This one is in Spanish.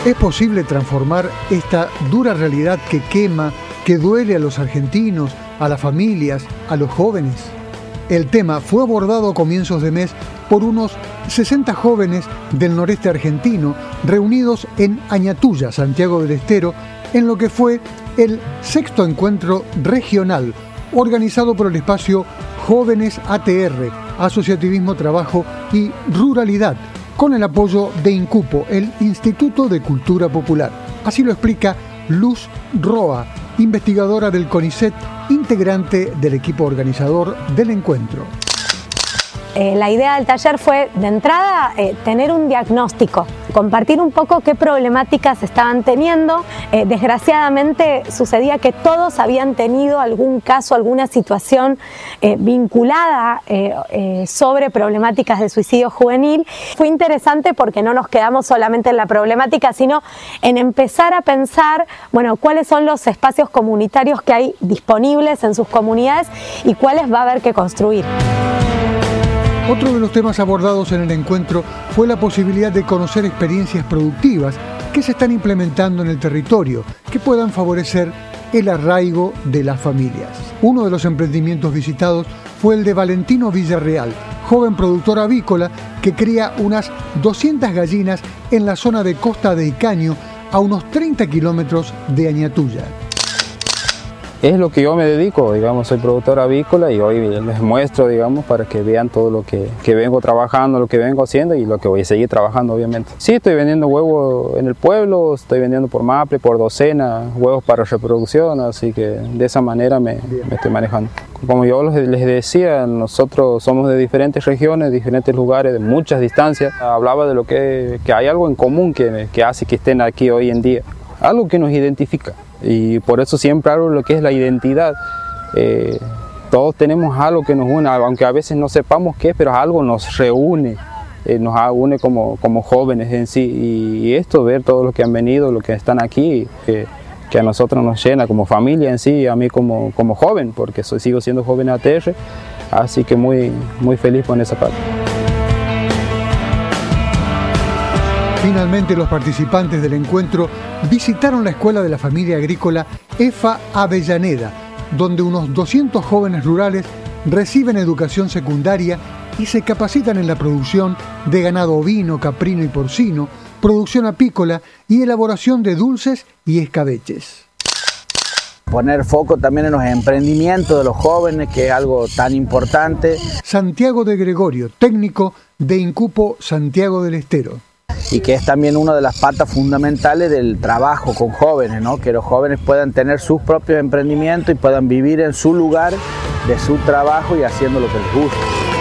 ¿Es posible transformar esta dura realidad que quema, que duele a los argentinos, a las familias, a los jóvenes? El tema fue abordado a comienzos de mes por unos 60 jóvenes del noreste argentino reunidos en Añatuya, Santiago del Estero, en lo que fue el 6º encuentro regional organizado por el espacio Jóvenes ATR, Asociativismo, Trabajo y Ruralidad, con el apoyo de INCUPO, el Instituto de Cultura Popular. Así lo explica Luz Roa, investigadora del CONICET, integrante del equipo organizador del encuentro. La idea del taller fue, de entrada, tener un diagnóstico, compartir un poco qué problemáticas estaban teniendo. Desgraciadamente sucedía que todos habían tenido algún caso, alguna situación vinculada sobre problemáticas de suicidio juvenil. Fue interesante porque no nos quedamos solamente en la problemática, sino en empezar a pensar, bueno, cuáles son los espacios comunitarios que hay disponibles en sus comunidades y cuáles va a haber que construir. Otro de los temas abordados en el encuentro fue la posibilidad de conocer experiencias productivas que se están implementando en el territorio, que puedan favorecer el arraigo de las familias. Uno de los emprendimientos visitados fue el de Valentino Villarreal, joven productor avícola que cría unas 200 gallinas en la zona de Costa de Icaño, a unos 30 kilómetros de Añatuya. Es lo que yo me dedico, digamos, soy productor avícola y hoy les muestro, digamos, para que vean todo lo que vengo trabajando, lo que vengo haciendo y lo que voy a seguir trabajando, obviamente. Sí, estoy vendiendo huevos en el pueblo, estoy vendiendo por maple, por docena, huevos para reproducción, así que de esa manera me estoy manejando. Como yo les decía, nosotros somos de diferentes regiones, diferentes lugares, de muchas distancias. Hablaba de lo que hay algo en común que hace que estén aquí hoy en día, algo que nos identifica. Y por eso siempre hablo de lo que es la identidad. Todos tenemos algo que nos une, aunque a veces no sepamos qué, pero algo nos reúne, nos une como jóvenes en sí. Y esto, ver todos los que han venido, los que están aquí, que a nosotros nos llena como familia en sí, a mí como joven, porque sigo siendo joven ATR, así que muy feliz con esa parte. Finalmente, los participantes del encuentro visitaron la escuela de la familia agrícola EFA Avellaneda, donde unos 200 jóvenes rurales reciben educación secundaria y se capacitan en la producción de ganado ovino, caprino y porcino, producción apícola y elaboración de dulces y escabeches. Poner foco también en los emprendimientos de los jóvenes, que es algo tan importante. Santiago de Gregorio, técnico de INCUPO Santiago del Estero. Y que es también una de las patas fundamentales del trabajo con jóvenes, ¿no? Que los jóvenes puedan tener sus propios emprendimientos y puedan vivir en su lugar de su trabajo y haciendo lo que les gusta.